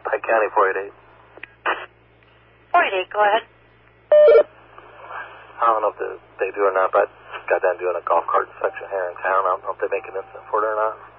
Pike County 488. 488, go ahead. I don't know if they do or not, but I got done doing a golf cart inspection here in town. I don't know if they make an incident for it or not.